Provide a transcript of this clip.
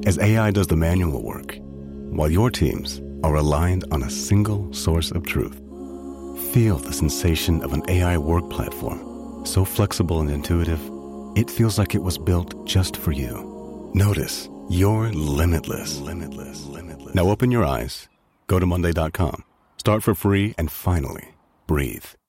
as AI does the manual work, while your teams are aligned on a single source of truth. Feel the sensation of an AI work platform, so flexible and intuitive, it feels like it was built just for you. Notice you're limitless. Now open your eyes, go to Monday.com, start for free, and finally, breathe.